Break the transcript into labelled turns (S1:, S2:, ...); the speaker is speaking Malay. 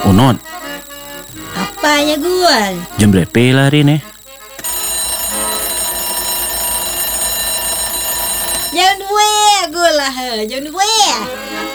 S1: Oh Not,
S2: Apanya Gul?
S1: jam berapa lah hari ni?
S2: Jam 2 Gul lah. Jam 2.